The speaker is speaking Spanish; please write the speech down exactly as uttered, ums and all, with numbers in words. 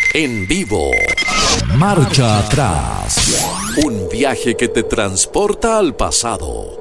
En vivo. Marcha atrás. Un viaje que te transporta al pasado.